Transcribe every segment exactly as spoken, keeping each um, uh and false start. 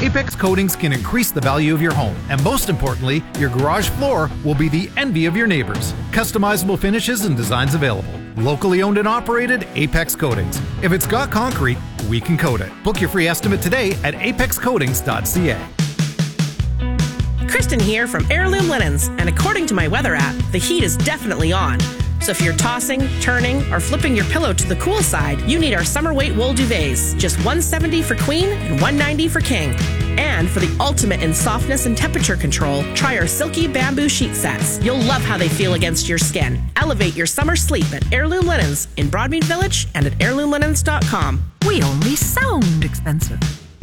Apex Coatings can increase the value of your home, and most importantly, your garage floor will be the envy of your neighbors. Customizable finishes and designs available. Locally owned and operated, Apex Coatings. If it's got concrete, we can coat it. Book your free estimate today at apex coatings dot c a. Kristen here from Heirloom Linens, and according to my weather app, the heat is definitely on. So if you're tossing, turning, or flipping your pillow to the cool side, you need our summer weight wool duvets. Just one hundred seventy dollars for queen and one hundred ninety dollars for king. And for the ultimate in softness and temperature control, try our silky bamboo sheet sets. You'll love how they feel against your skin. Elevate your summer sleep at Heirloom Linens in Broadmead Village and at heirloom linens dot com. We only sound expensive.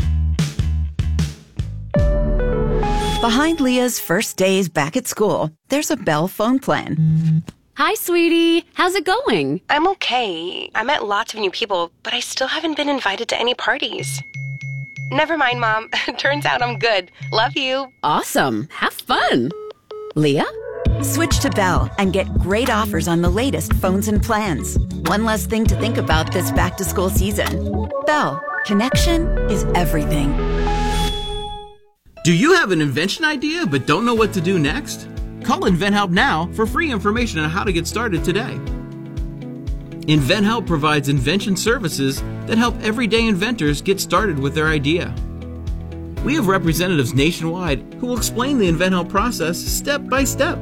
Behind Leah's first days back at school, there's a Bell phone plan. Hi, sweetie. How's it going? I'm okay. I met lots of new people, but I still haven't been invited to any parties. Never mind, Mom. Turns out I'm good. Love you. Awesome. Have fun. Leah? Switch to Bell and get great offers on the latest phones and plans. One less thing to think about this back-to-school season. Bell. Connection is everything. Do you have an invention idea but don't know what to do next? Call InventHelp now for free information on how to get started today. InventHelp provides invention services that help everyday inventors get started with their idea. We have representatives nationwide who will explain the InventHelp process step by step.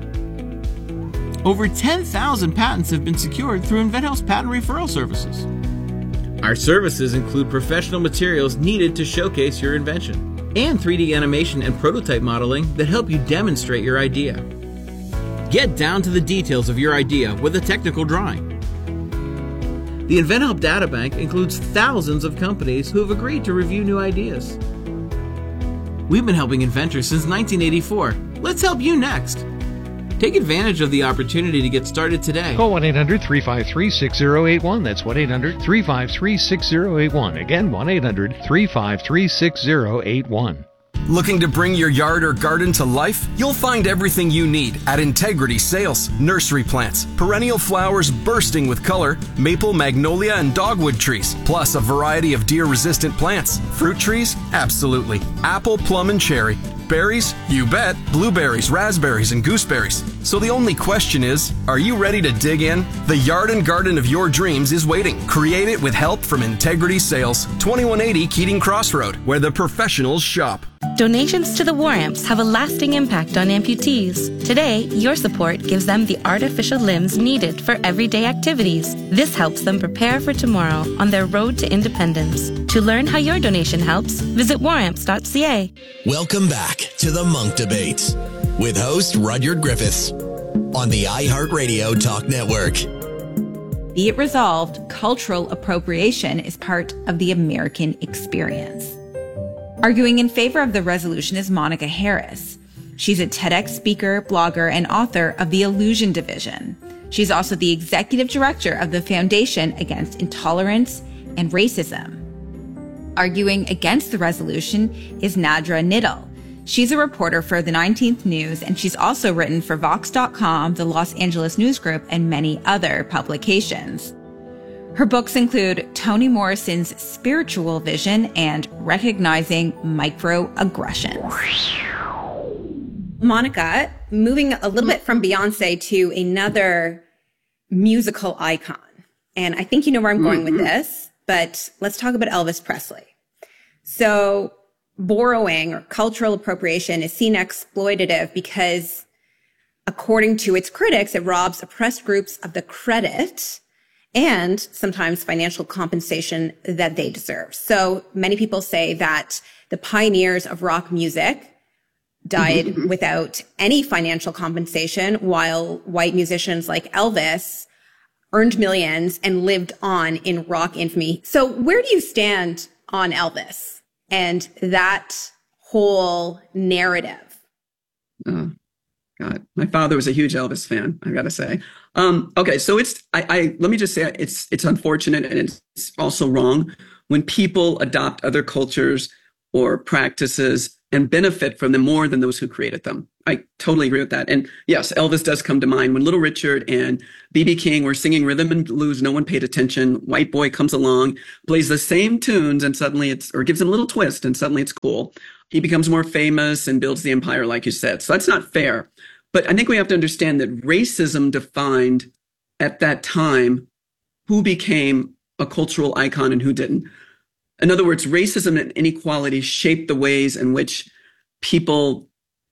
Over ten thousand patents have been secured through InventHelp's patent referral services. Our services include professional materials needed to showcase your invention, and three D animation and prototype modeling that help you demonstrate your idea. Get down to the details of your idea with a technical drawing. The InventHelp Databank includes thousands of companies who have agreed to review new ideas. We've been helping inventors since nineteen eighty-four. Let's help you next. Take advantage of the opportunity to get started today. Call one eight hundred three five three six zero eight one. That's one eight hundred three five three six zero eight one. Again, one eight hundred three five three six zero eight one. Looking to bring your yard or garden to life? You'll find everything you need at Integrity Sales. Nursery plants, perennial flowers bursting with color, maple, magnolia, and dogwood trees, plus a variety of deer-resistant plants. Fruit trees? Absolutely. Apple, plum, and cherry. Berries? You bet. Blueberries, raspberries, and gooseberries. So the only question is, are you ready to dig in? The yard and garden of your dreams is waiting. Create it with help from Integrity Sales, twenty-one eighty Keating Crossroad, where the professionals shop. Donations to the War Amps have a lasting impact on amputees. Today, your support gives them the artificial limbs needed for everyday activities. This helps them prepare for tomorrow on their road to independence. To learn how your donation helps, visit war amps dot c a. Welcome back to the Monk Debate with host Rudyard Griffiths on the iHeartRadio Talk Network. Be it resolved, cultural appropriation is part of the American experience. Arguing in favor of the resolution is Monica Harris. She's a TEDx speaker, blogger, and author of the Illusion Division. She's also the executive director of the Foundation Against Intolerance and Racism. Arguing against the resolution is Nadra Niddle. She's a reporter for the nineteenth News, and she's also written for Vox dot com, the Los Angeles News Group, and many other publications. Her books include Toni Morrison's Spiritual Vision and Recognizing Microaggressions. Monica, moving a little bit from Beyonce to another musical icon. And I think you know where I'm going mm-hmm. with this, but let's talk about Elvis Presley. So borrowing or cultural appropriation is seen exploitative because, according to its critics, it robs oppressed groups of the credit and sometimes financial compensation that they deserve. So many people say that the pioneers of rock music died mm-hmm. without any financial compensation, while white musicians like Elvis earned millions and lived on in rock infamy. So where do you stand on Elvis and that whole narrative? Oh, God. My father was a huge Elvis fan, I gotta say. Um, okay, so it's, I, I, let me just say it's, it's unfortunate and it's also wrong when people adopt other cultures or practices and benefit from them more than those who created them. I totally agree with that. And yes, Elvis does come to mind. When Little Richard and B B King were singing rhythm and blues, no one paid attention. White boy comes along, plays the same tunes, and suddenly it's, or gives them a little twist, and suddenly it's cool. He becomes more famous and builds the empire, like you said. So that's not fair. But I think we have to understand that racism defined at that time who became a cultural icon and who didn't. In other words, racism and inequality shaped the ways in which people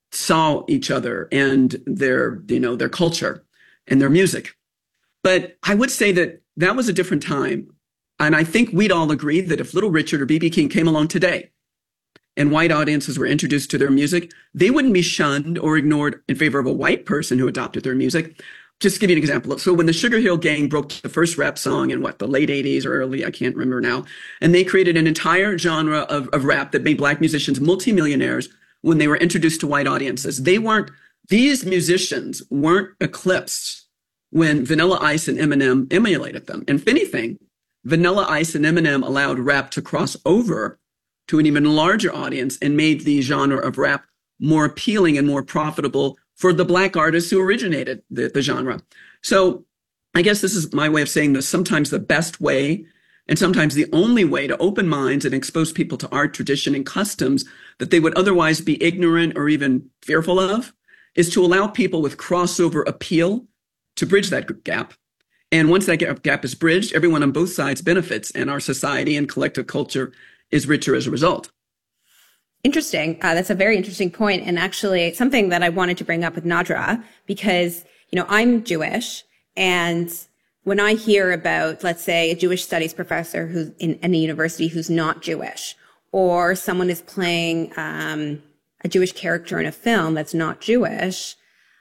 saw each other and their, you know, their culture and their music. But I would say that that was a different time. And I think we'd all agree that if Little Richard or B B King came along today and white audiences were introduced to their music, they wouldn't be shunned or ignored in favor of a white person who adopted their music. Just to give you an example. So when the Sugar Hill Gang broke the first rap song in what, the late eighties or early, I can't remember now, and they created an entire genre of, of rap that made black musicians multimillionaires when they were introduced to white audiences. They weren't, these musicians weren't eclipsed when Vanilla Ice and Eminem emulated them. And if anything, Vanilla Ice and Eminem allowed rap to cross over to an even larger audience and made the genre of rap more appealing and more profitable for the black artists who originated the, the genre. So I guess this is my way of saying this. Sometimes the best way and sometimes the only way to open minds and expose people to art, tradition, and customs that they would otherwise be ignorant or even fearful of is to allow people with crossover appeal to bridge that gap. And once that gap is bridged, everyone on both sides benefits, and our society and collective culture is richer as a result. Interesting. Uh, that's a very interesting point, and actually something that I wanted to bring up with Nadra, because, you know, I'm Jewish, and when I hear about, let's say, a Jewish studies professor who's in, in a university who's not Jewish, or someone is playing um, a Jewish character in a film that's not Jewish,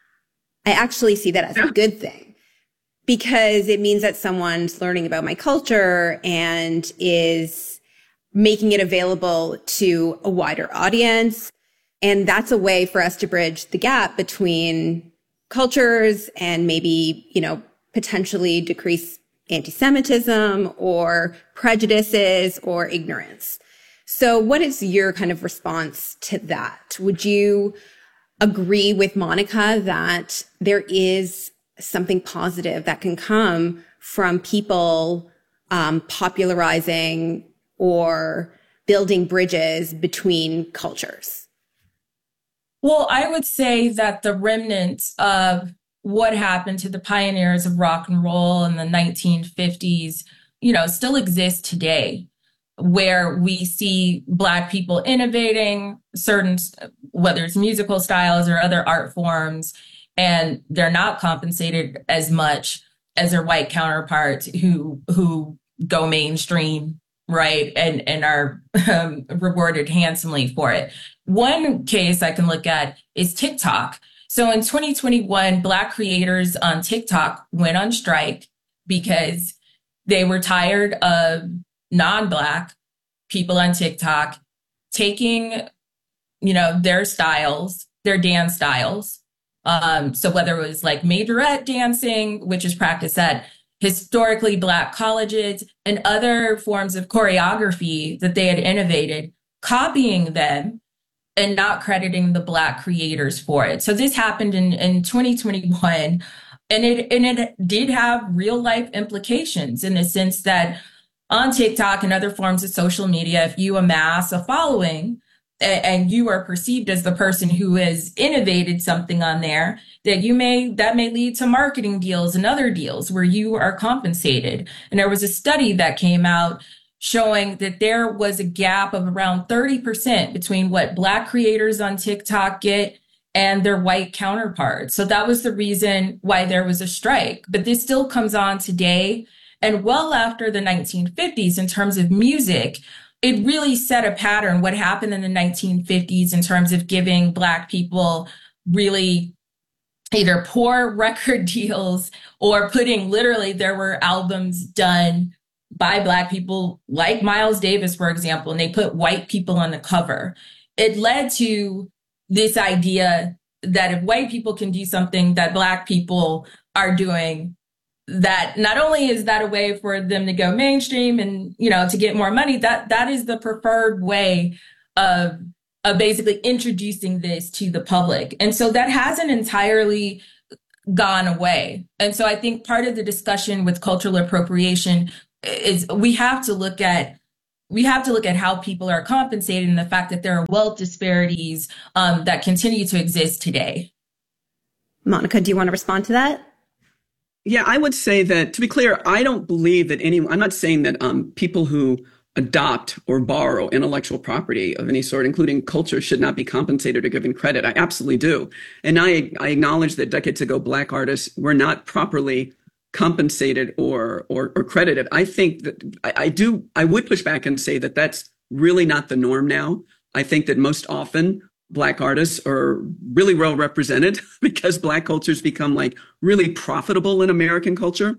I actually see that as a good thing, because it means that someone's learning about my culture and is making it available to a wider audience. And that's a way for us to bridge the gap between cultures and maybe, you know, potentially decrease anti-Semitism or prejudices or ignorance. So what is your kind of response to that? Would you agree with Monica that there is something positive that can come from people um, popularizing or building bridges between cultures? Well, I would say that the remnants of what happened to the pioneers of rock and roll in the nineteen fifties, you know, still exist today, where we see Black people innovating certain, whether it's musical styles or other art forms, and they're not compensated as much as their white counterparts who who go mainstream, right, and and are um, rewarded handsomely for it. One case I can look at is TikTok. So in twenty twenty-one, Black creators on TikTok went on strike because they were tired of non-Black people on TikTok taking, you know, their styles, their dance styles. Um, so whether it was like majorette dancing, which is practiced at historically Black colleges, and other forms of choreography that they had innovated, copying them and not crediting the Black creators for it. So this happened in, in twenty twenty-one, and it and it did have real life implications in the sense that on TikTok and other forms of social media, if you amass a following and, and you are perceived as the person who has innovated something on there, that you may that may lead to marketing deals and other deals where you are compensated. And there was a study that came out showing that there was a gap of around thirty percent between what Black creators on TikTok get and their white counterparts. So that was the reason why there was a strike. But this still comes on today and well after the nineteen fifties in terms of music. It really set a pattern. What happened in the nineteen fifties in terms of giving Black people really either poor record deals or putting, literally, there were albums done by Black people like Miles Davis, for example, and they put white people on the cover. It led to this idea that if white people can do something that Black people are doing, that not only is that a way for them to go mainstream and, you know, to get more money, that that is the preferred way of of basically introducing this to the public. And so that hasn't entirely gone away. And so I think part of the discussion with cultural appropriation is we have to look at we have to look at how people are compensated and the fact that there are wealth disparities um, that continue to exist today. Monica, do you want to respond to that? Yeah, I would say that, to be clear, I don't believe that any, I'm not saying that um, people who adopt or borrow intellectual property of any sort, including culture, should not be compensated or given credit. I absolutely do. And I, I acknowledge that decades ago, Black artists were not properly compensated or, or, or credited. I think that I, I do, I would push back and say that that's really not the norm now. I think that most often Black artists are really well represented because Black culture's become like really profitable in American culture.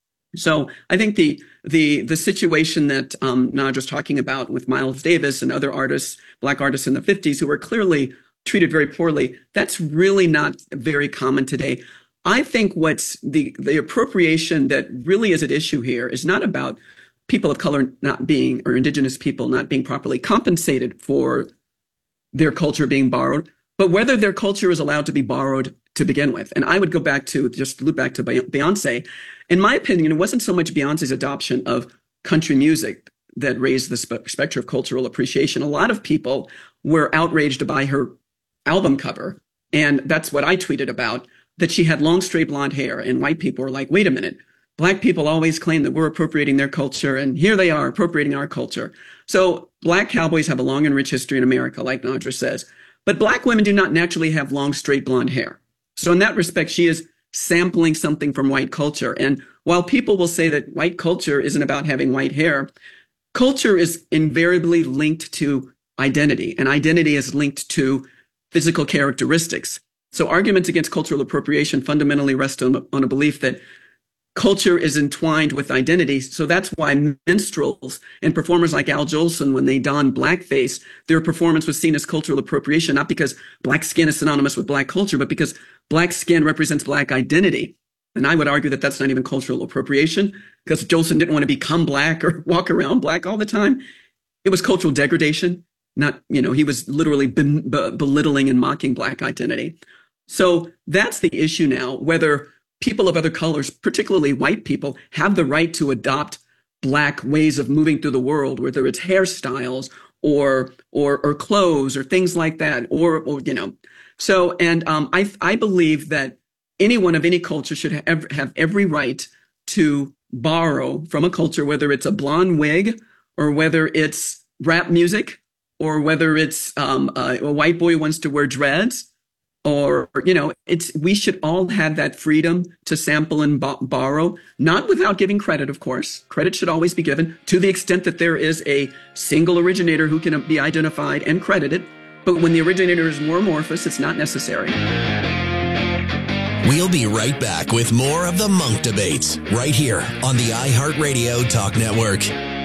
So I think the the the situation that um, Naj was talking about with Miles Davis and other artists, Black artists in the fifties who were clearly treated very poorly, that's really not very common today. I think what's the the appropriation that really is at issue here is not about people of color not being, or indigenous people not being properly compensated for their culture being borrowed, but whether their culture is allowed to be borrowed to begin with. And I would go back to, just loop back to Beyonce. In my opinion, it wasn't so much Beyonce's adoption of country music that raised the spe- specter of cultural appreciation. A lot of people were outraged by her album cover. And that's what I tweeted about, that she had long, straight blonde hair. And white people were like, wait a minute, Black people always claim that we're appropriating their culture. And here they are appropriating our culture. So Black cowboys have a long and rich history in America, like Nadra says. But Black women do not naturally have long, straight blonde hair. So in that respect, she is sampling something from white culture. And while people will say that white culture isn't about having white hair, culture is invariably linked to identity, and identity is linked to physical characteristics. So arguments against cultural appropriation fundamentally rest on, on a belief that culture is entwined with identity. So that's why minstrels and performers like Al Jolson, when they donned blackface, their performance was seen as cultural appropriation, not because Black skin is synonymous with Black culture, but because Black skin represents Black identity. And I would argue that that's not even cultural appropriation, because Jolson didn't want to become Black or walk around Black all the time. It was cultural degradation. Not, you know, he was literally be- be- belittling and mocking Black identity. So that's the issue now, whether people of other colors, particularly white people, have the right to adopt Black ways of moving through the world, whether it's hairstyles or or or clothes or things like that, or, or you know. So, and um, I I believe that anyone of any culture should have, have every right to borrow from a culture, whether it's a blonde wig or whether it's rap music or whether it's um, a, a white boy who wants to wear dreads. Or, you know, it's, we should all have that freedom to sample and b- borrow, not without giving credit, of course. Credit should always be given to the extent that there is a single originator who can be identified and credited. But when the originator is more amorphous, it's not necessary. We'll be right back with more of the Monk Debates right here on the iHeartRadio Talk Network.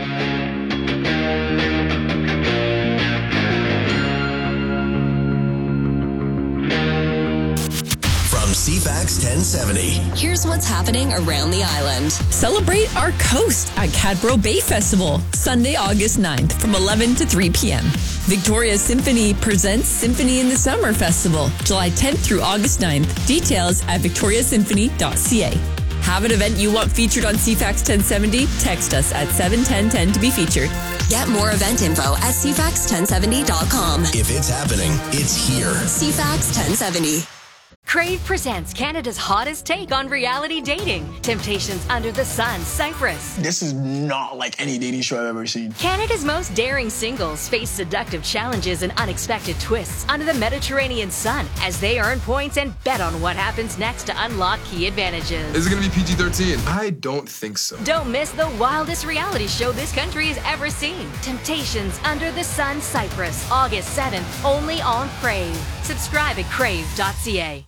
C FAX ten seventy. Here's what's happening around the island. Celebrate our coast at Cadbro Bay Festival, Sunday, August ninth from eleven to three p.m. Victoria Symphony presents Symphony in the Summer Festival, July tenth through August ninth. Details at victoria symphony dot c a. Have an event you want featured on C FAX ten seventy? Text us at seven one zero one zero to be featured. Get more event info at c fax ten seventy dot com. If it's happening, it's here. C FAX ten seventy. Crave presents Canada's hottest take on reality dating. Temptations Under the Sun, Cyprus. This is not like any dating show I've ever seen. Canada's most daring singles face seductive challenges and unexpected twists under the Mediterranean sun as they earn points and bet on what happens next to unlock key advantages. Is it going to be P G thirteen? I don't think so. Don't miss the wildest reality show this country has ever seen. Temptations Under the Sun, Cyprus, August seventh, only on Crave. Subscribe at crave dot c a.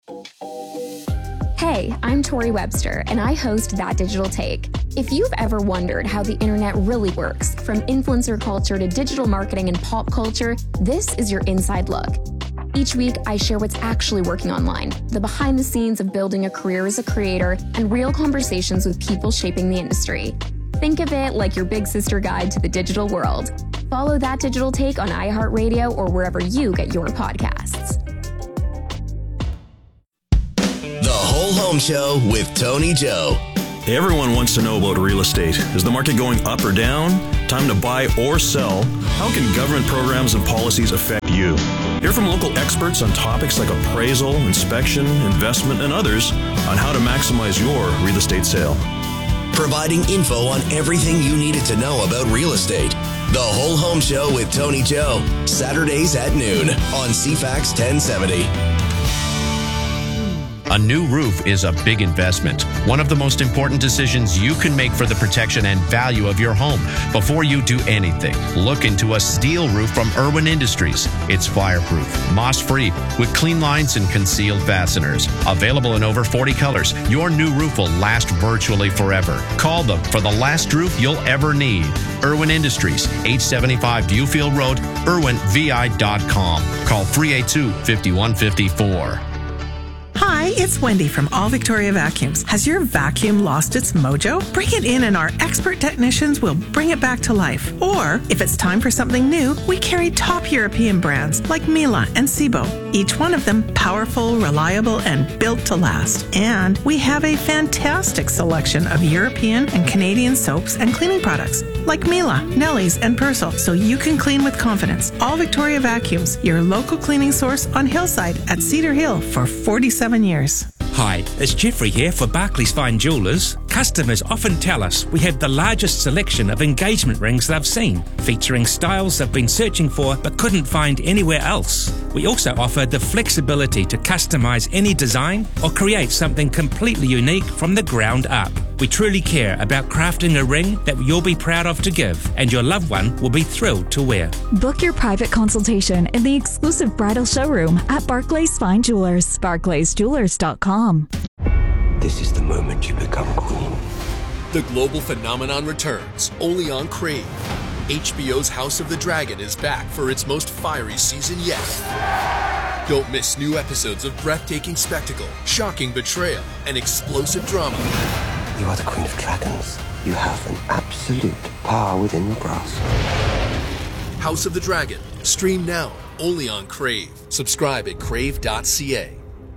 Hey, I'm Tori Webster, and I host That Digital Take. If you've ever wondered how the internet really works, from influencer culture to digital marketing and pop culture, this is your inside look. Each week, I share what's actually working online, the behind the scenes of building a career as a creator, and real conversations with people shaping the industry. Think of it like your big sister guide to the digital world. Follow That Digital Take on iHeartRadio or wherever you get your podcasts. The Whole Home Show with Tony Joe. Everyone wants to know about real estate. Is the market going up or down? Time to buy or sell? How can government programs and policies affect you? Hear from local experts on topics like appraisal, inspection, investment, and others on how to maximize your real estate sale. Providing info on everything you needed to know about real estate. The Whole Home Show with Tony Joe. Saturdays at noon on C FAX ten seventy. A new roof is a big investment. One of the most important decisions you can make for the protection and value of your home. Before you do anything, look into a steel roof from Irwin Industries. It's fireproof, moss-free, with clean lines and concealed fasteners. Available in over forty colors, your new roof will last virtually forever. Call them for the last roof you'll ever need. Irwin Industries, eight seventy-five Viewfield Road, irwin v i dot com. Call three eight two, five one five four. Hi, it's Wendy from All Victoria Vacuums. Has your vacuum lost its mojo? Bring it in and our expert technicians will bring it back to life. Or, if it's time for something new, we carry top European brands like Miele and Sebo. Each one of them powerful, reliable, and built to last. And we have a fantastic selection of European and Canadian soaps and cleaning products like Miele, Nelly's, and Persil, so you can clean with confidence. All Victoria Vacuums, your local cleaning source on Hillside at Cedar Hill for forty-seven years. Hi, it's Jeffrey here for Barclays Fine Jewellers. Customers often tell us we have the largest selection of engagement rings they've seen, featuring styles they've been searching for but couldn't find anywhere else. We also offer the flexibility to customise any design or create something completely unique from the ground up. We truly care about crafting a ring that you'll be proud of to give, and your loved one will be thrilled to wear. Book your private consultation in the exclusive bridal showroom at Barclays Fine Jewellers, barclays jewellers dot com. This is the moment you become queen. The global phenomenon returns, only on Crave. H B O's House of the Dragon is back for its most fiery season yet. Don't miss new episodes of breathtaking spectacle, shocking betrayal, and explosive drama. You are the Queen of Dragons. You have an absolute power within your grasp. House of the Dragon. Stream now, only on Crave. Subscribe at crave dot c a.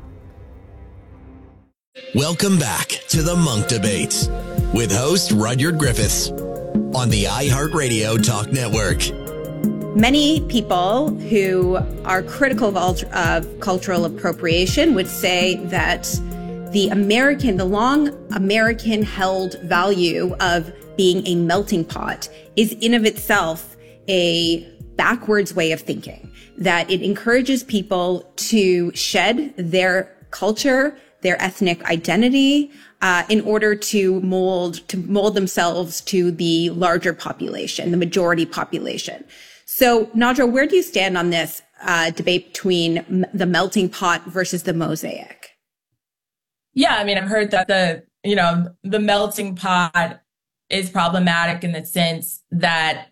Welcome back to the Monk Debates with host Rudyard Griffiths on the iHeartRadio Talk Network. Many people who are critical of, alt- of cultural appropriation would say that the American, the long American held value of being a melting pot is in of itself a backwards way of thinking, that it encourages people to shed their culture, their ethnic identity, uh, in order to mold, to mold themselves to the larger population, the majority population. So, Nadra, where do you stand on this uh, debate between m- the melting pot versus the mosaic? Yeah, I mean, I've heard that the, you know, the melting pot is problematic in the sense that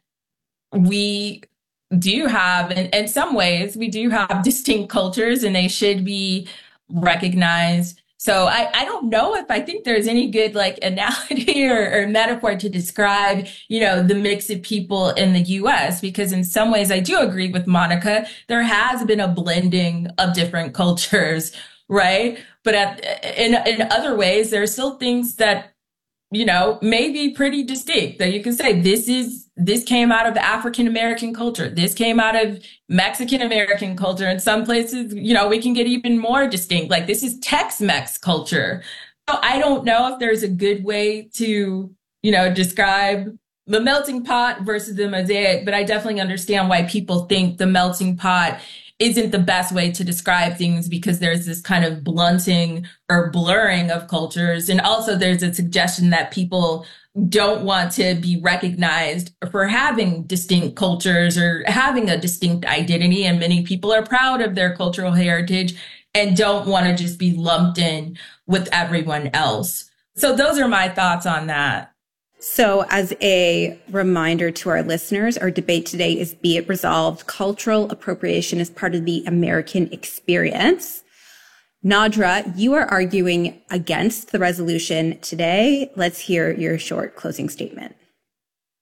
we do have, in, in some ways, we do have distinct cultures and they should be recognized. So I, I don't know if I think there's any good like analogy or, or metaphor to describe, you know, the mix of people in the U S, because in some ways I do agree with Monica. There has been a blending of different cultures, right? But at, in, in other ways, there are still things that, you know, may be pretty distinct that you can say, this is, this came out of African American culture. This came out of Mexican American culture. In some places, you know, we can get even more distinct. Like this is Tex-Mex culture. So I don't know if there's a good way to, you know, describe the melting pot versus the mosaic, but I definitely understand why people think the melting pot isn't the best way to describe things, because there's this kind of blunting or blurring of cultures. And also there's a suggestion that people don't want to be recognized for having distinct cultures or having a distinct identity. And many people are proud of their cultural heritage and don't want to just be lumped in with everyone else. So those are my thoughts on that. So as a reminder to our listeners, our debate today is Be It Resolved. Cultural appropriation is part of the American experience. Nadra, you are arguing against the resolution today. Let's hear your short closing statement.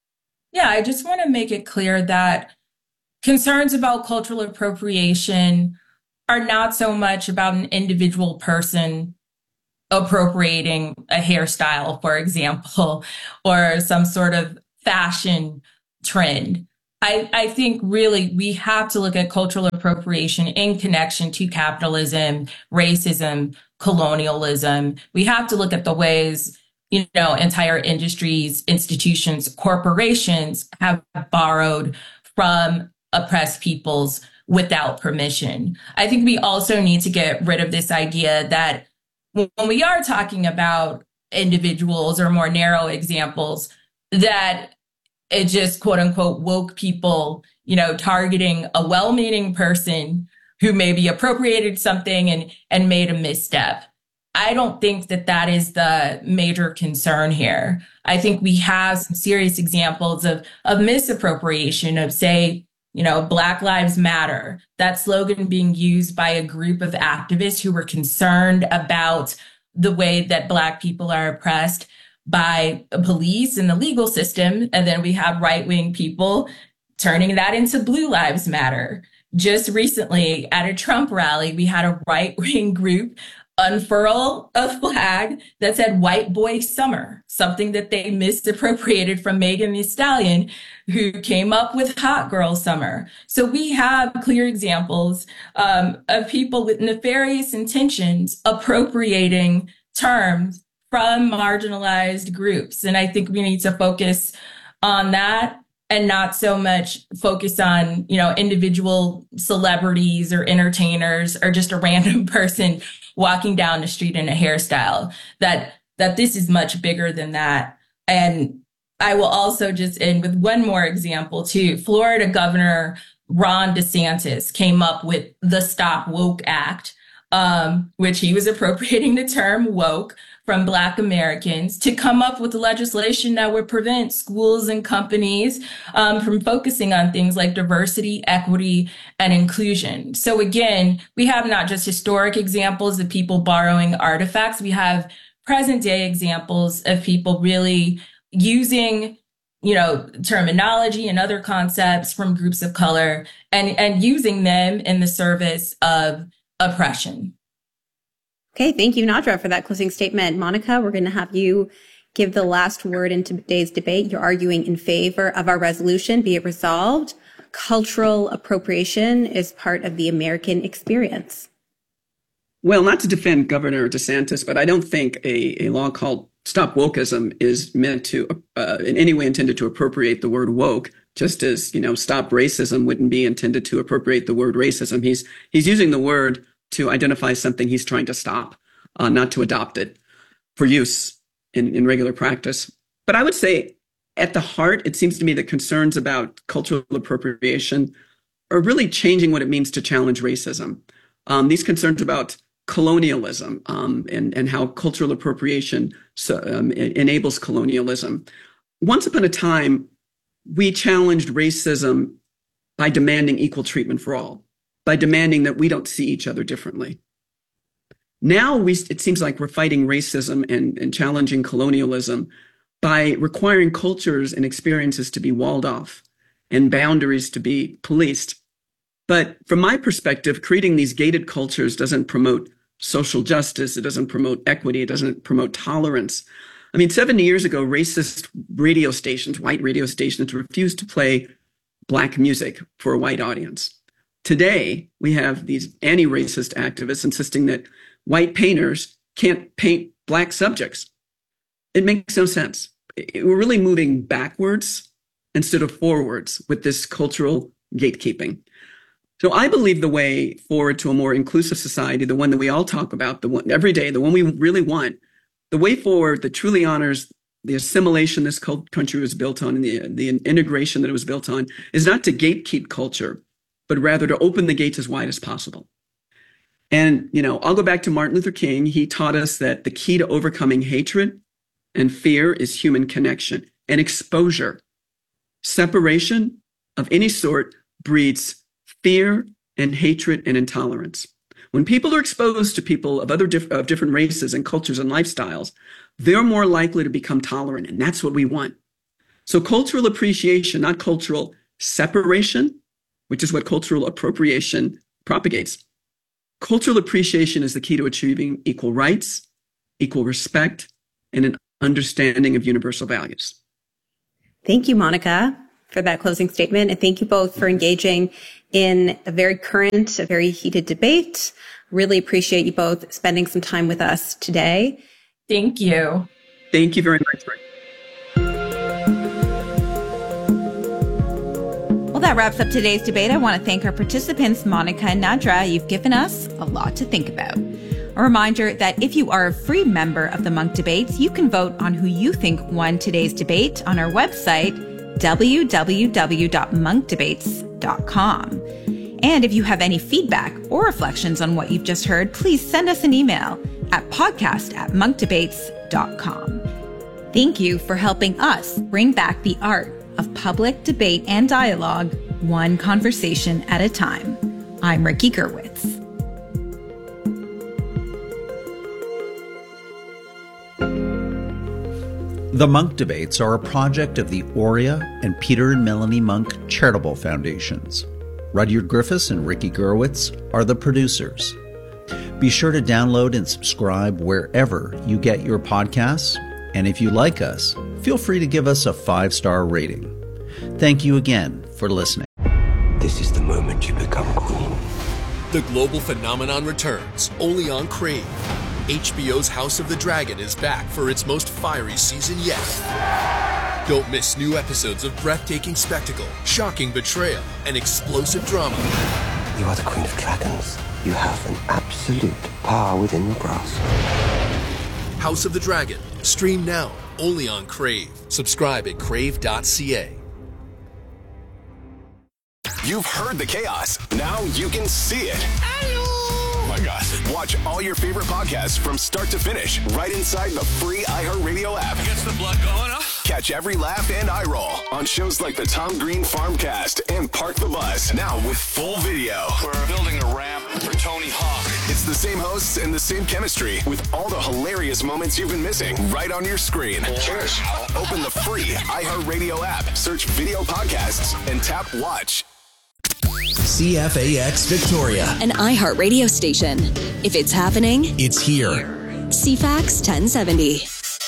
Yeah, I just want to make it clear that concerns about cultural appropriation are not so much about an individual person appropriating a hairstyle, for example, or some sort of fashion trend. I, I think really we have to look at cultural appropriation in connection to capitalism, racism, colonialism. We have to look at the ways, you know, entire industries, institutions, corporations have borrowed from oppressed peoples without permission. I think we also need to get rid of this idea that when we are talking about individuals or more narrow examples, that it just quote unquote woke people, you know, targeting a well-meaning person who maybe appropriated something and, and made a misstep. I don't think that that is the major concern here. I think we have some serious examples of, of misappropriation of, say, you know, Black Lives Matter, that slogan being used by a group of activists who were concerned about the way that Black people are oppressed by police and the legal system. And then we have right-wing people turning that into Blue Lives Matter. Just recently at a Trump rally, we had a right-wing group unfurl a flag that said white boy summer, something that they misappropriated from Megan Thee Stallion, who came up with hot girl summer. So we have clear examples um, of people with nefarious intentions appropriating terms from marginalized groups. And I think we need to focus on that and not so much focus on, you know, individual celebrities or entertainers or just a random person walking down the street in a hairstyle, that that this is much bigger than that. And I will also just end with one more example too. Florida Governor Ron DeSantis came up with the Stop Woke Act, um, which he was appropriating the term woke from Black Americans to come up with legislation that would prevent schools and companies um, from focusing on things like diversity, equity, and inclusion. So again, we have not just historic examples of people borrowing artifacts. We have present day examples of people really using, you know, terminology and other concepts from groups of color and, and using them in the service of oppression. Okay, thank you, Nadra, for that closing statement. Monica, we're going to have you give the last word in today's debate. You're arguing in favor of our resolution, be it resolved. Cultural appropriation is part of the American experience. Well, not to defend Governor DeSantis, but I don't think a, a law called Stop Wokeism is meant to, uh, in any way intended to appropriate the word woke, just as, you know, Stop Racism wouldn't be intended to appropriate the word racism. He's he's using the word to identify something he's trying to stop, uh, not to adopt it for use in, in regular practice. But I would say at the heart, it seems to me that concerns about cultural appropriation are really changing what it means to challenge racism. Um, these concerns about colonialism um, and, and how cultural appropriation so, um, enables colonialism. Once upon a time, we challenged racism by demanding equal treatment for all, by demanding that we don't see each other differently. Now we, it seems like we're fighting racism and, and challenging colonialism by requiring cultures and experiences to be walled off and boundaries to be policed. But from my perspective, creating these gated cultures doesn't promote social justice. It doesn't promote equity. It doesn't promote tolerance. I mean, seventy years ago, racist radio stations, white radio stations, refused to play Black music for a white audience. Today, we have these anti-racist activists insisting that white painters can't paint Black subjects. It makes no sense. We're really moving backwards instead of forwards with this cultural gatekeeping. So I believe the way forward to a more inclusive society, the one that we all talk about, the one every day, the one we really want, the way forward that truly honors the assimilation this country was built on and the, the integration that it was built on, is not to gatekeep culture, but rather to open the gates as wide as possible. And, you know, I'll go back to Martin Luther King. He taught us that the key to overcoming hatred and fear is human connection and exposure. Separation of any sort breeds fear and hatred and intolerance. When people are exposed to people of other diff- of different races and cultures and lifestyles, they're more likely to become tolerant, and that's what we want. So cultural appreciation, not cultural separation, which is what cultural appropriation propagates. Cultural appreciation is the key to achieving equal rights, equal respect, and an understanding of universal values. Thank you, Monica, for that closing statement. And thank you both for engaging in a very current, a very heated debate. Really appreciate you both spending some time with us today. Thank you. Thank you very much. Well, that wraps up today's debate. I want to thank our participants, Monica and Nadra. You've given us a lot to think about. A reminder that if you are a free member of the Munk Debates, you can vote on who you think won today's debate on our website, w w w dot monk debates dot com. And if you have any feedback or reflections on what you've just heard, please send us an email at podcast at monk debates dot com. Thank you for helping us bring back the art of public debate and dialogue, one conversation at a time. I'm Ricky Gerwitz. The Munk Debates are a project of the Aurea and Peter and Melanie Munk Charitable Foundations. Rudyard Griffiths and Ricky Gerwitz are the producers. Be sure to download and subscribe wherever you get your podcasts. And if you like us, feel free to give us a five-star rating. Thank you again for listening. This is the moment you become queen. The global phenomenon returns, only on Crave. H B O's House of the Dragon is back for its most fiery season yet. Don't miss new episodes of breathtaking spectacle, shocking betrayal, and explosive drama. You are the queen of dragons. You have an absolute power within your grasp. House of the Dragon. Stream now, only on Crave. Subscribe at crave dot c a. You've heard the chaos. Now you can see it. Oh my gosh. Watch all your favorite podcasts from start to finish right inside the free iHeartRadio app. Gets the blood going, huh? Catch every laugh and eye roll on shows like the Tom Green Farmcast and Park the Bus. Now with full video. We're building a ramp for Tony Hawk. It's the same hosts and the same chemistry with all the hilarious moments you've been missing right on your screen. Cheers. Open the free iHeartRadio app, search video podcasts, and tap watch. C F A X Victoria, an iHeart radio station. If it's happening, it's here. C FAX ten seventy.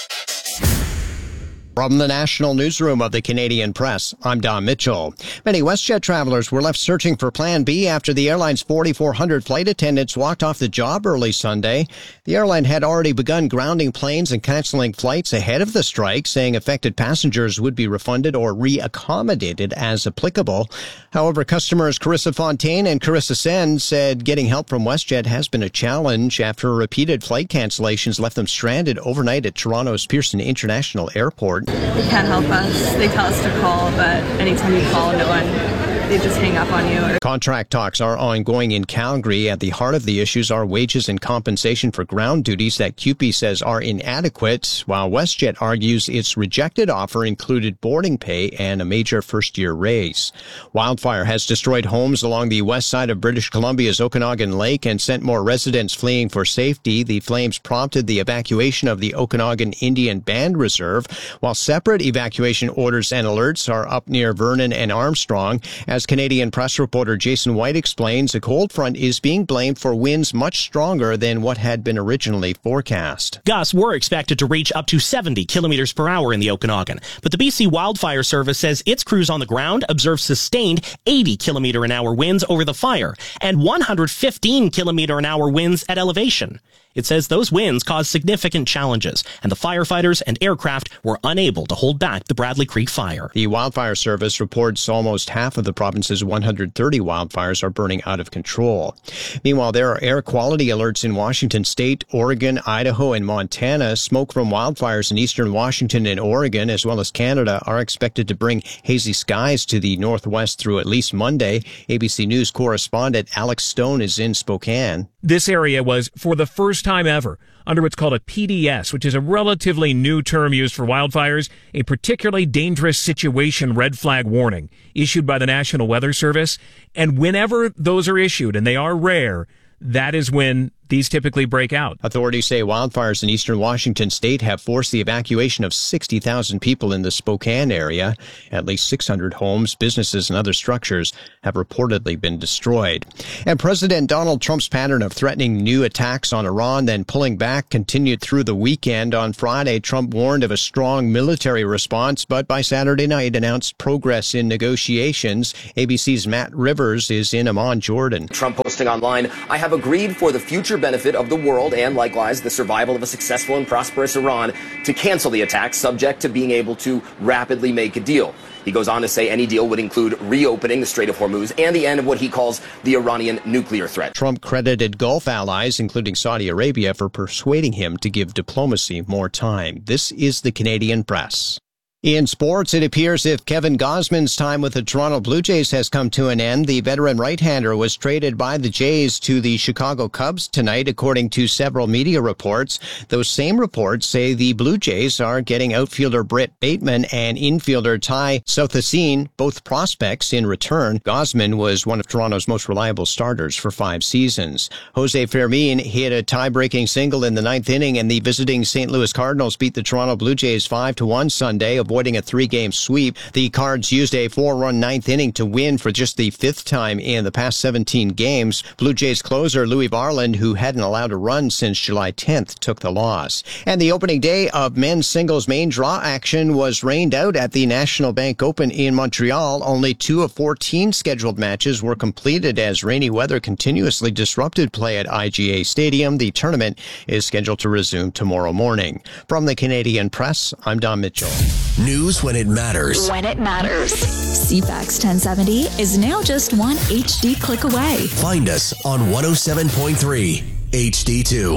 From the National Newsroom of the Canadian Press, I'm Don Mitchell. Many WestJet travelers were left searching for Plan B after the airline's forty-four hundred flight attendants walked off the job early Sunday. The airline had already begun grounding planes and canceling flights ahead of the strike, saying affected passengers would be refunded or reaccommodated as applicable. However, customers Carissa Fontaine and Carissa Sen said getting help from WestJet has been a challenge after repeated flight cancellations left them stranded overnight at Toronto's Pearson International Airport. They can't help us. They tell us to call, but anytime you call, no one, they just hang up on you. Contract talks are ongoing in Calgary. At the heart of the issues are wages and compensation for ground duties that C U P E says are inadequate, while WestJet argues its rejected offer included boarding pay and a major first-year raise. Wildfire has destroyed homes along the west side of British Columbia's Okanagan Lake and sent more residents fleeing for safety. The flames prompted the evacuation of the Okanagan Indian Band Reserve, while separate evacuation orders and alerts are up near Vernon and Armstrong. As Canadian Press reporter Jason White explains, a cold front is being blamed for winds much stronger than what had been originally forecast. Gusts were expected to reach up to seventy kilometers per hour in the Okanagan, but the B C Wildfire Service says its crews on the ground observed sustained eighty kilometer an hour winds over the fire and one hundred fifteen kilometer an hour winds at elevation. It says those winds caused significant challenges, and the firefighters and aircraft were unable to hold back the Bradley Creek fire. The Wildfire Service reports almost half of the province's one hundred thirty wildfires are burning out of control. Meanwhile, there are air quality alerts in Washington state, Oregon, Idaho, and Montana. Smoke from wildfires in eastern Washington and Oregon, as well as Canada, are expected to bring hazy skies to the northwest through at least Monday. A B C News correspondent Alex Stone is in Spokane. This area was, for the first time ever, under what's called a P D S, which is a relatively new term used for wildfires, a particularly dangerous situation red flag warning issued by the National Weather Service. And whenever those are issued, and they are rare, that is when these typically break out. Authorities say wildfires in eastern Washington state have forced the evacuation of sixty thousand people in the Spokane area. At least six hundred homes, businesses, and other structures have reportedly been destroyed. And President Donald Trump's pattern of threatening new attacks on Iran, then pulling back, continued through the weekend. On Friday, Trump warned of a strong military response, but by Saturday night announced progress in negotiations. A B C's Matt Rivers is in Amman, Jordan. Trump posting online, "I have agreed for the future benefit of the world and likewise the survival of a successful and prosperous Iran to cancel the attack, subject to being able to rapidly make a deal." He goes on to say any deal would include reopening the Strait of Hormuz and the end of what he calls the Iranian nuclear threat. Trump credited Gulf allies, including Saudi Arabia, for persuading him to give diplomacy more time. This is the Canadian Press. In sports, it appears if Kevin Gausman's time with the Toronto Blue Jays has come to an end. The veteran right-hander was traded by the Jays to the Chicago Cubs tonight, according to several media reports. Those same reports say the Blue Jays are getting outfielder Brett Bateman and infielder Ty Southassine, both prospects, in return. Gausman was one of Toronto's most reliable starters for five seasons. Jose Fermin hit a tie-breaking single in the ninth inning, and the visiting Saint Louis Cardinals beat the Toronto Blue Jays five to one Sunday, avoiding a three-game sweep. The Cards used a four-run ninth inning to win for just the fifth time in the past seventeen games. Blue Jays closer Louis Varland, who hadn't allowed a run since July tenth, took the loss. And the opening day of men's singles main draw action was rained out at the National Bank Open in Montreal. Only two of fourteen scheduled matches were completed as rainy weather continuously disrupted play at I G A Stadium. The tournament is scheduled to resume tomorrow morning. From the Canadian Press, I'm Don Mitchell. News when it matters. When it matters. C FAX ten seventy is now just one H D click away. Find us on one oh seven point three H D two.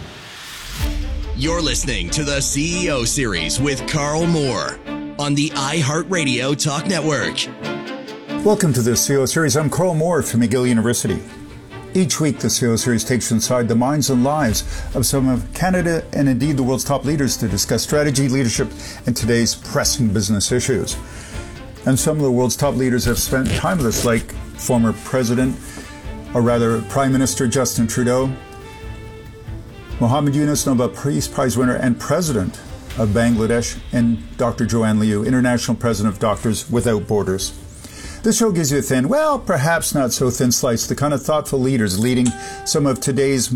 You're listening to the C E O Series with Carl Moore on the iHeartRadio Talk Network. Welcome to the C E O Series. I'm Carl Moore from McGill University. Each week, the C E O Series takes you inside the minds and lives of some of Canada and indeed the world's top leaders to discuss strategy, leadership, and today's pressing business issues. And some of the world's top leaders have spent time with us, like former President, or rather Prime Minister Justin Trudeau, Mohammed Yunus, Nobel Peace Prize winner and President of Bangladesh, and Doctor Joanne Liu, International President of Doctors Without Borders. This show gives you a thin, well, perhaps not so thin slice, the kind of thoughtful leaders leading some of today's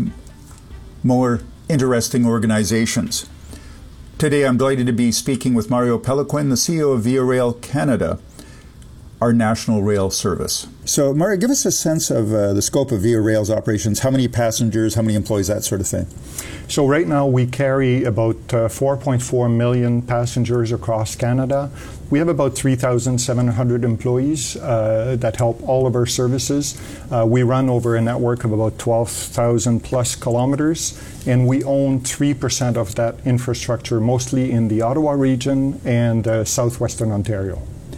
more interesting organizations. Today, I'm delighted to be speaking with Mario Pelequin, the C E O of Via Rail Canada, our national rail service. So, Mario, give us a sense of uh, the scope of Via Rail's operations. How many passengers, how many employees, that sort of thing? So right now we carry about uh, four point four million passengers across Canada. We have about three thousand seven hundred employees uh, that help all of our services. Uh, we run over a network of about twelve thousand plus kilometers, and we own three percent of that infrastructure, mostly in the Ottawa region and uh, southwestern Ontario.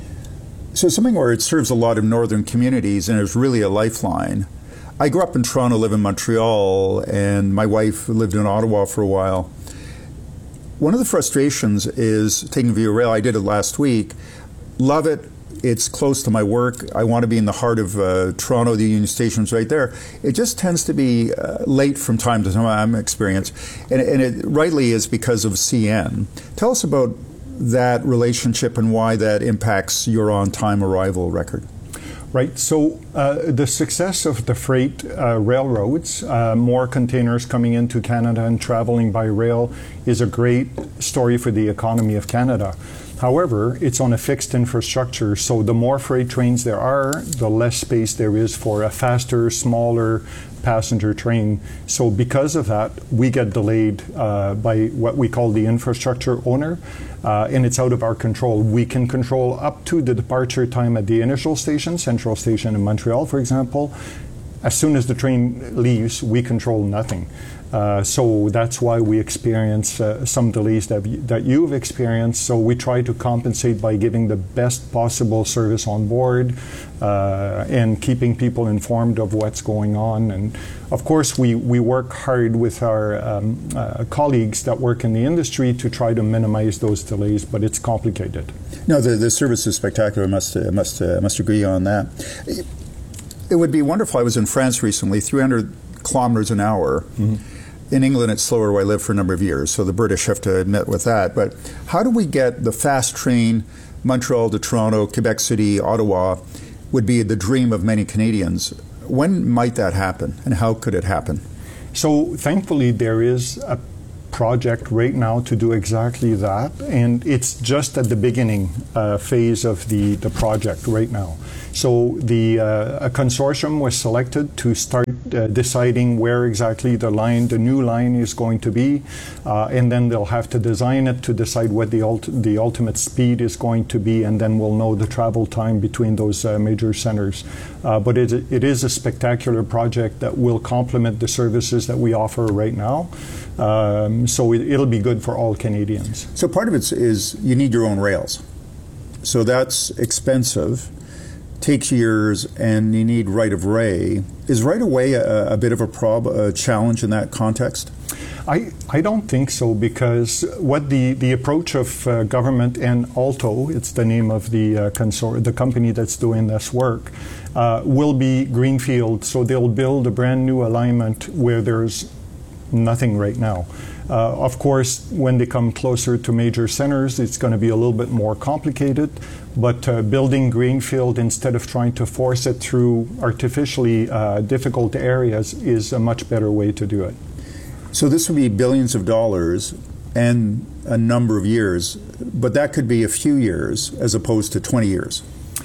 So something where it serves a lot of northern communities and is really a lifeline. I grew up in Toronto, live in Montreal, and my wife lived in Ottawa for a while. One of the frustrations is taking Via Rail. I did it last week. Love it. It's close to my work. I want to be in the heart of uh, Toronto. The Union Station's right there. It just tends to be uh, late from time to time, I'm experienced. And, and it rightly is because of C N. Tell us about that relationship and why that impacts your on-time arrival record. Right. So uh, the success of the freight uh, railroads, uh, more containers coming into Canada and traveling by rail, is a great story for the economy of Canada. However, it's on a fixed infrastructure, so the more freight trains there are, the less space there is for a faster, smaller passenger train. So because of that, we get delayed uh, by what we call the infrastructure owner, uh, and it's out of our control. We can control up to the departure time at the initial station, Central Station in Montreal, for example. As soon as the train leaves, we control nothing. Uh, so that's why we experience uh, some delays that, that you've experienced. So we try to compensate by giving the best possible service on board uh, and keeping people informed of what's going on. And of course, we, we work hard with our um, uh, colleagues that work in the industry to try to minimize those delays, but it's complicated. No, the, the service is spectacular. I must, uh, must, uh, must agree on that. It would be wonderful. I was in France recently, three hundred kilometers an hour. Mm-hmm. In England, it's slower where I lived for a number of years, so the British have to admit with that. But how do we get the fast train, Montreal to Toronto, Quebec City, Ottawa, would be the dream of many Canadians. When might that happen, and how could it happen? So thankfully, there is a project right now to do exactly that, and it's just at the beginning uh, phase of the, the project right now. So the uh, a consortium was selected to start uh, deciding where exactly the line, the new line is going to be, uh, and then they'll have to design it to decide what the, ult the ultimate speed is going to be, and then we'll know the travel time between those uh, major centers. Uh, but it, it is a spectacular project that will complement the services that we offer right now. Um, so it, it'll be good for all Canadians. So part of it is you need your own rails. So that's expensive, takes years, and you need right-of-way. Is right-of-way a, a bit of a, prob a challenge in that context? I, I don't think so, because what the, the approach of uh, government and Alto, it's the name of the uh, consor the company that's doing this work, uh, will be greenfield. So they'll build a brand new alignment where there's nothing right now. Uh, of course, when they come closer to major centers, it's going to be a little bit more complicated, but uh, building greenfield instead of trying to force it through artificially uh, difficult areas is a much better way to do it. So this would be billions of dollars and a number of years, but that could be a few years as opposed to twenty years.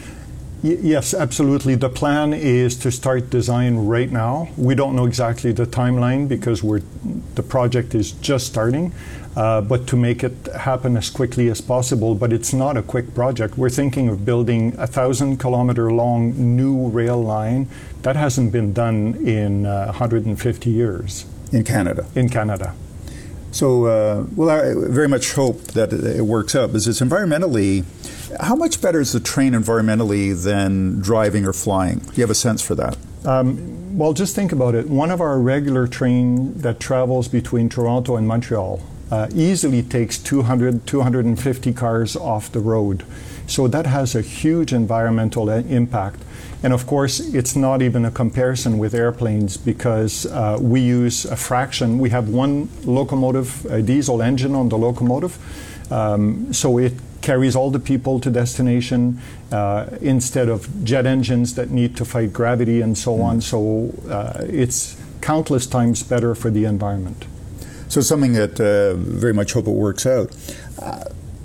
Yes, absolutely. The plan is to start design right now. We don't know exactly the timeline because we're, the project is just starting, uh, but to make it happen as quickly as possible. But it's not a quick project. We're thinking of building a thousand kilometer long new rail line. That hasn't been done in uh, one hundred fifty years. In Canada? In Canada. So, uh, well, I very much hope that it works out, because it's environmentally, how much better is the train environmentally than driving or flying? Do you have a sense for that? Um, well, just think about it. One of our regular trains that travels between Toronto and Montreal uh, easily takes two hundred, two hundred fifty cars off the road. So that has a huge environmental impact. And of course, it's not even a comparison with airplanes, because uh, we use a fraction. We have one locomotive, a diesel engine on the locomotive. Um, so it carries all the people to destination uh, instead of jet engines that need to fight gravity and so mm. on. So uh, it's countless times better for the environment. So something that uh, very much hope it works out. Uh,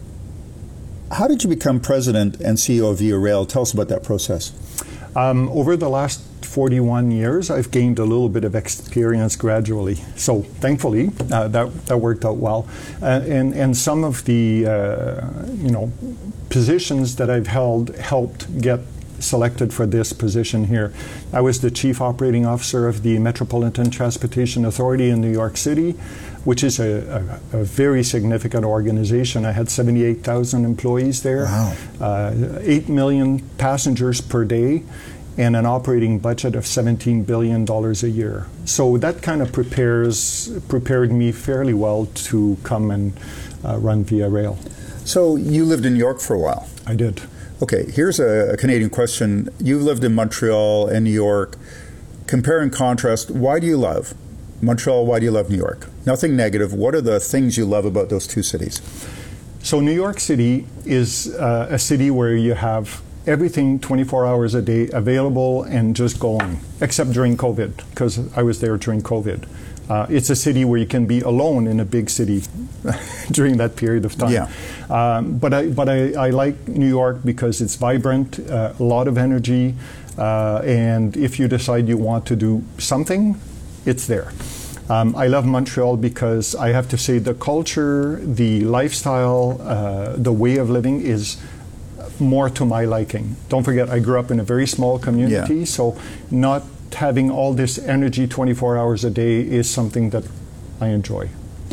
how did you become president and C E O of Via Rail? Tell us about that process. Um, over the last forty-one years, I've gained a little bit of experience gradually. So thankfully, uh, that, that worked out well. Uh, and, and some of the uh, you know, positions that I've held helped get selected for this position here. I was the Chief Operating Officer of the Metropolitan Transportation Authority in New York City, which is a, a, a very significant organization. I had seventy-eight thousand employees there, wow. uh, eight million passengers per day, and an operating budget of seventeen billion dollars a year. So that kind of prepares prepared me fairly well to come and uh, run Via Rail. So you lived in New York for a while. I did. Okay, here's a, a Canadian question. You've lived in Montreal and New York. Compare and contrast, why do you love Montreal, why do you love New York? Nothing negative. What are the things you love about those two cities? So New York City is uh, a city where you have everything twenty-four hours a day available and just going, except during COVID, because I was there during COVID. Uh, it's a city where you can be alone in a big city during that period of time. Yeah. Um, but I, but I, I like New York because it's vibrant, uh, a lot of energy, uh, and if you decide you want to do something, it's there. Um, I love Montreal because I have to say the culture, the lifestyle, uh, the way of living is more to my liking. Don't forget, I grew up in a very small community, yeah. so not having all this energy twenty-four hours a day is something that I enjoy.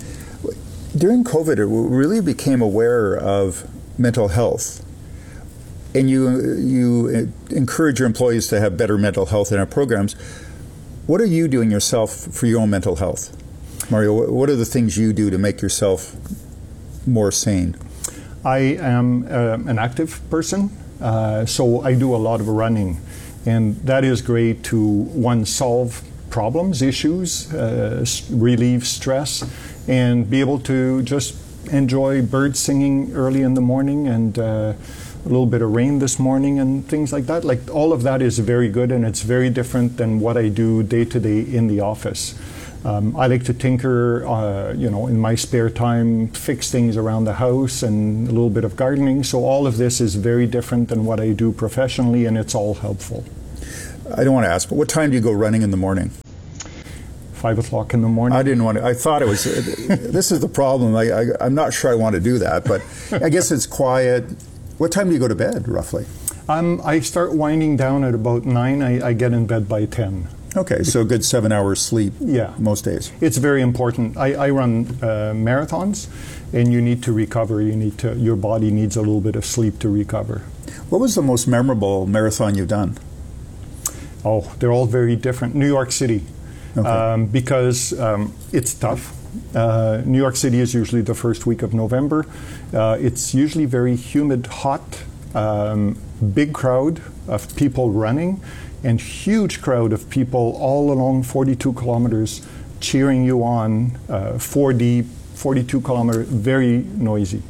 During COVID, it really became aware of mental health, and you you encourage your employees to have better mental health in our programs. What are you doing yourself for your own mental health? Mario, what are the things you do to make yourself more sane? I am uh, an active person, uh, so I do a lot of running. And that is great to, one, solve problems, issues, uh, relieve stress, and be able to just enjoy birds singing early in the morning and uh, a little bit of rain this morning and things like that. Like, all of that is very good, and it's very different than what I do day to day in the office. Um, I like to tinker, uh, you know, in my spare time, fix things around the house and a little bit of gardening. So all of this is very different than what I do professionally, and it's all helpful. I don't want to ask, but what time do you go running in the morning? Five o'clock in the morning. I didn't want to. I thought it was. This is the problem. I, I, I'm not sure I want to do that, but I guess it's quiet. What time do you go to bed, roughly? Um, I start winding down at about nine. I, I get in bed by ten. Okay, so a good seven hours sleep. Yeah, most days. It's very important. I, I run uh, marathons, and you need to recover. You need to. Your body needs a little bit of sleep to recover. What was the most memorable marathon you've done? Oh, they're all very different. New York City, okay. um, because um, it's tough. Uh, New York City is usually the first week of November. Uh, it's usually very humid, hot, um, big crowd of people running, and huge crowd of people all along forty-two kilometers cheering you on, uh, four deep, forty-two kilometer, very noisy.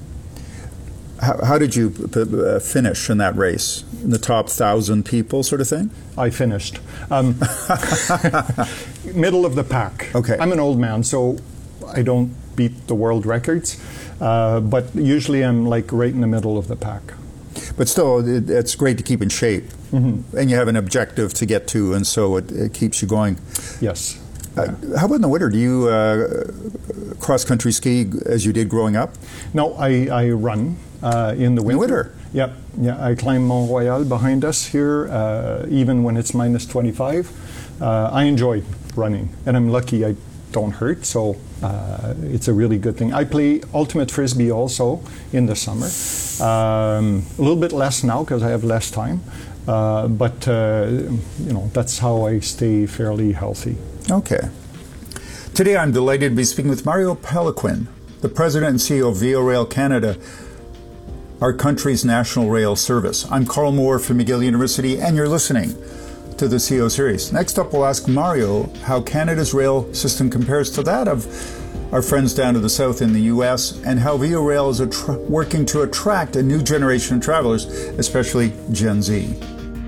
How, how did you p- uh, finish in that race? In the top thousand people, sort of thing? I finished. Um, middle of the pack. Okay. I'm an old man, so I don't beat the world records, uh, but usually I'm like right in the middle of the pack. But still, it, it's great to keep in shape, mm-hmm. and you have an objective to get to, and so it, it keeps you going. Yes. Uh, how about in the winter? Do you uh, cross-country ski as you did growing up? No, I, I run uh, in the winter. In the winter? Yeah, yeah. I climb Mont Royal behind us here, uh, even when it's minus twenty-five. Uh, I enjoy running, and I'm lucky I don't hurt, so uh, it's a really good thing. I play ultimate frisbee also in the summer. Um, a little bit less now because I have less time, uh, but uh, you know, that's how I stay fairly healthy. Okay. Today I'm delighted to be speaking with Mario Péloquin, the President and C E O of Via Rail Canada, our country's national rail service. I'm Carl Moore from McGill University, and you're listening to the C E O Series. Next up, we'll ask Mario how Canada's rail system compares to that of our friends down to the south in the U S, and how Via Rail is attra- working to attract a new generation of travelers, especially Gen Z.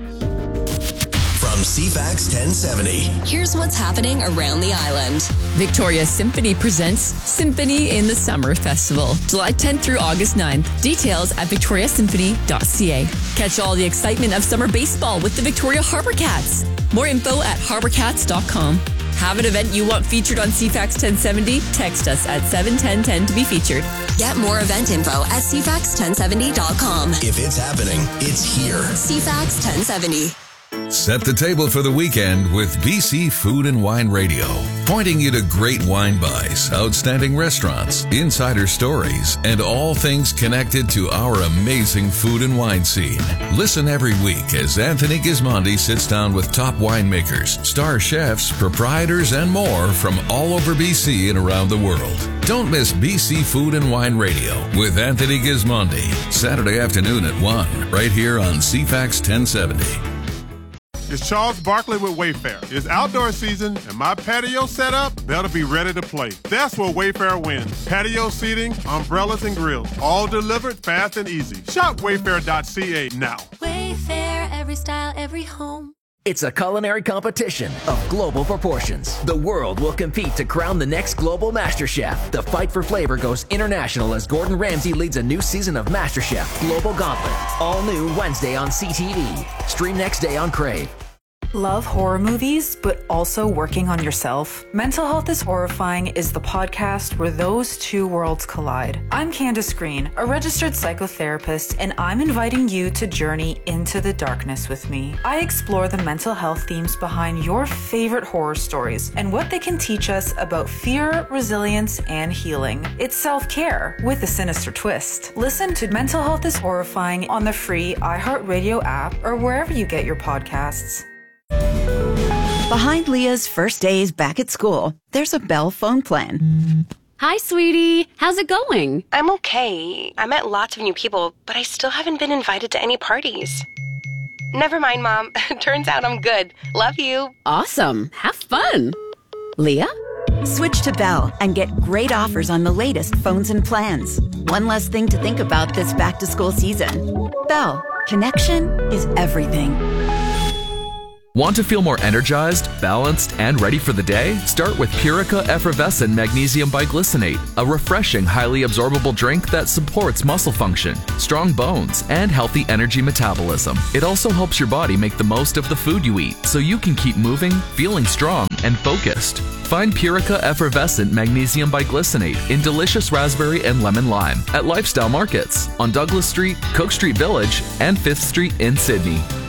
From C FAX ten seventy. Here's what's happening around the island. Victoria Symphony presents Symphony in the Summer Festival, July tenth through August ninth. Details at victoria symphony dot c a. Catch all the excitement of summer baseball with the Victoria Harbour Cats. More info at harbour cats dot com. Have an event you want featured on C FAX ten seventy? Text us at seven one zero one zero to be featured. Get more event info at c fax ten seventy dot com. If it's happening, it's here. C FAX ten seventy. Set the table for the weekend with B C Food and Wine Radio, pointing you to great wine buys, outstanding restaurants, insider stories, and all things connected to our amazing food and wine scene. Listen every week as Anthony Gismondi sits down with top winemakers, star chefs, proprietors, and more from all over B C and around the world. Don't miss B C Food and Wine Radio with Anthony Gismondi, Saturday afternoon at one, right here on C FAX ten seventy. It's Charles Barkley with Wayfair. It's outdoor season, and my patio setup better be ready to play. That's where Wayfair wins. Patio seating, umbrellas, and grills, all delivered fast and easy. Shop wayfair dot c a now. Wayfair, every style, every home. It's a culinary competition of global proportions. The world will compete to crown the next global MasterChef. The fight for flavor goes international as Gordon Ramsay leads a new season of MasterChef Global Gauntlet. All new Wednesday on C T V. Stream next day on Crave. Love horror movies, but also working on yourself? Mental Health is Horrifying is the podcast where those two worlds collide. I'm Candace Green, a registered psychotherapist, and I'm inviting you to journey into the darkness with me. I explore the mental health themes behind your favorite horror stories and what they can teach us about fear, resilience, and healing. It's self-care with a sinister twist. Listen to Mental Health is Horrifying on the free iHeartRadio app or wherever you get your podcasts. Behind Leah's first days back at school, there's a Bell phone plan. Hi, sweetie. How's it going? I'm okay. I met lots of new people, but I still haven't been invited to any parties. Never mind, Mom. Turns out I'm good. Love you. Awesome. Have fun. Leah? Switch to Bell and get great offers on the latest phones and plans. One less thing to think about this back-to-school season. Bell. Connection is everything. Want to feel more energized, balanced, and ready for the day? Start with Purica Effervescent Magnesium Biglycinate, a refreshing, highly absorbable drink that supports muscle function, strong bones, and healthy energy metabolism. It also helps your body make the most of the food you eat, so you can keep moving, feeling strong, and focused. Find Purica Effervescent Magnesium Biglycinate in delicious raspberry and lemon lime at Lifestyle Markets on Douglas Street, Cook Street Village, and fifth Street in Sydney.